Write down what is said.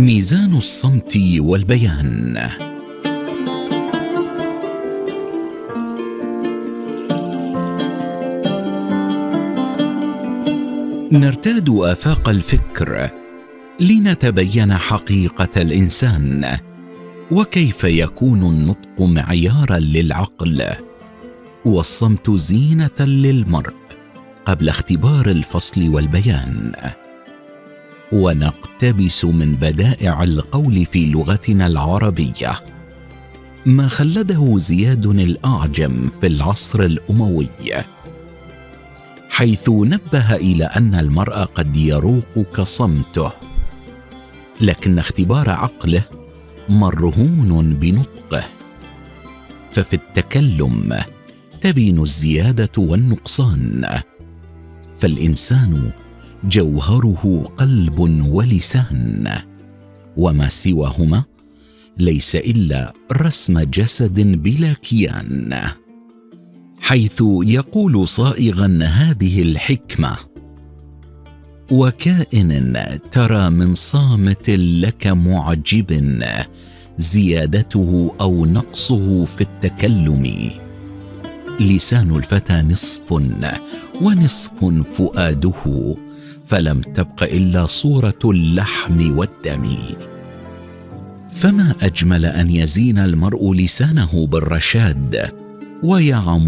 ميزان الصمت والبيان. نرتاد آفاق الفكر لنتبين حقيقة الإنسان، وكيف يكون النطق معيارا للعقل، والصمت زينة للمرء قبل اختبار الفصل والبيان. ونقتبس من بدائع القول في لغتنا العربية ما خلده زياد الأعجم في العصر الأموي، حيث نبه إلى أن المرء قد يروق كصمته، لكن اختبار عقله مرهون بنطقه. ففي التكلم تبين الزيادة والنقصان، فالإنسان جوهره قلب ولسان، وما سواهما ليس إلا رسم جسد بلا كيان. حيث يقول صائغا هذه الحكمة: وكائن ترى من صامت لك معجب، زيادته أو نقصه في التكلم. لسان الفتى نصف ونصف فؤاده، فلم تبق إلا صورة اللحم والدم. فما أجمل أن يزين المرء لسانه بالرشاد، ويعم